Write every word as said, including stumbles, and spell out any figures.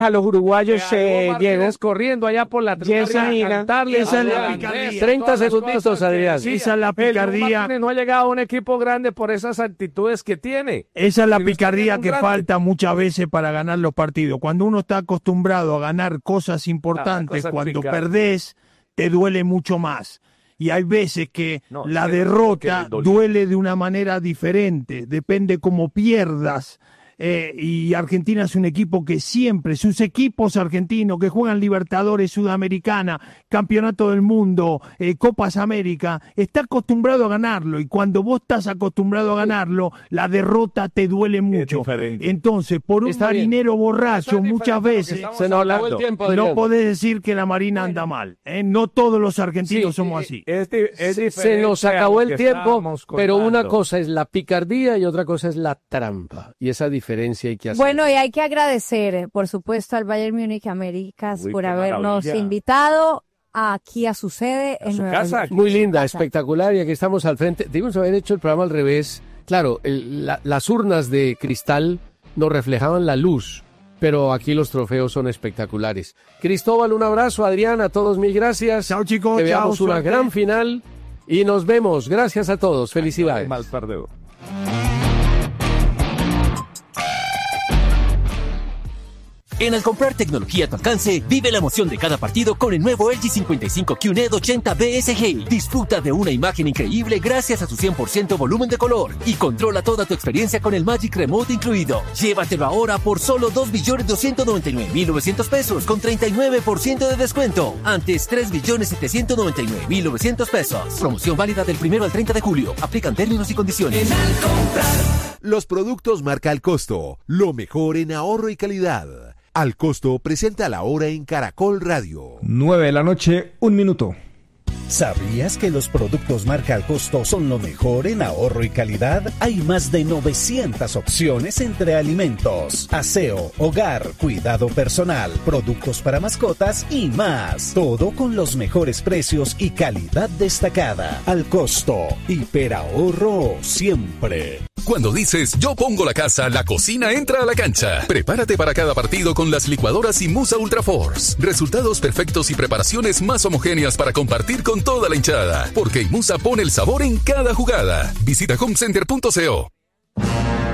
a los uruguayos eh, Diego corriendo allá por la esa, esa es la picardía. treinta segunditos, Adrián. Sí, esa es la picardía. No ha llegado a un equipo grande por esas actitudes que tiene. Esa es la picardía que falta muchas veces para ganar los partidos. Cuando uno está acostumbrado a ganar cosas importantes, ah, cuando picar. perdés, te duele mucho más. Y hay veces que no, la es derrota que duele de una manera diferente, depende cómo pierdas. Eh, y Argentina es un equipo que siempre, sus equipos argentinos que juegan Libertadores, Sudamericana, Campeonato del Mundo, eh, Copas América, está acostumbrado a ganarlo, y cuando vos estás acostumbrado a ganarlo, la derrota te duele mucho. Entonces, por un está marinero bien. borracho, muchas veces se nos el tiempo, no podés decir que la Marina anda mal. ¿eh? No todos los argentinos sí, somos así. Es, es, es se nos acabó el tiempo, pero una cosa es la picardía y otra cosa es la trampa. Y esa diferencia hay que hacer. Bueno, y hay que agradecer, por supuesto, al Bayern Múnich Américas Uy, por habernos maravilla. invitado aquí a su sede a en su Nueva casa. York. Muy linda, espectacular, y aquí estamos al frente. Debimos haber hecho el programa al revés. Claro, el, la, las urnas de cristal nos reflejaban la luz, pero aquí los trofeos son espectaculares. Cristóbal, un abrazo. Adrián, a todos mil gracias. Chao, chicos. Que veamos chao, una suerte. gran final y nos vemos. Gracias a todos. Felicidades. Mal perdeo. En al comprar tecnología a tu alcance, vive la emoción de cada partido con el nuevo L G cincuenta y cinco Q N E D ochenta B S G. Disfruta de una imagen increíble gracias a su cien por ciento volumen de color y controla toda tu experiencia con el Magic Remote incluido. Llévatelo ahora por solo dos millones doscientos noventa y nueve mil novecientos pesos con treinta y nueve por ciento de descuento. Antes tres millones setecientos noventa y nueve mil novecientos pesos. Promoción válida del primero al treinta de julio. Aplican términos y condiciones. En al comprar los productos marca Al Costo, lo mejor en ahorro y calidad. Al Costo presenta la hora en Caracol Radio. nueve de la noche, un minuto. ¿Sabías que los productos marca Al Costo son lo mejor en ahorro y calidad? Hay más de novecientas opciones entre alimentos, aseo, hogar, cuidado personal, productos para mascotas y más. Todo con los mejores precios y calidad destacada. Al Costo, hiperahorro siempre. Cuando dices yo pongo la casa, la cocina entra a la cancha. Prepárate para cada partido con las licuadoras Imusa Ultra Force. Resultados perfectos y preparaciones más homogéneas para compartir con toda la hinchada. Porque Imusa pone el sabor en cada jugada. Visita homecenter punto co.